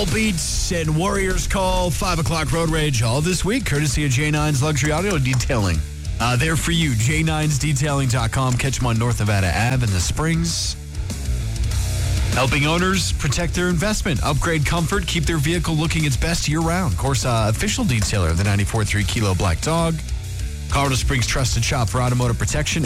Volbeats and Warriors Call, 5 o'clock Road Rage, all this week, courtesy of J9's Luxury Auto Detailing. They're for you, j9sdetailing.com. Catch them on North Nevada Ave in the Springs. Helping owners protect their investment, upgrade comfort, keep their vehicle looking its best year-round. Of course, official detailer of the 94.3 Kilo Black Dog. Colorado Springs trusted shop for automotive protection.